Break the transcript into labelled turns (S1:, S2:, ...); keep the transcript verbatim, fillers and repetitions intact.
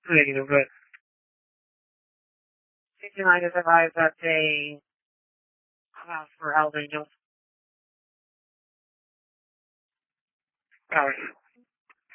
S1: Negative, but sixty-nine is advised that they allows for Hells Angels. Sorry.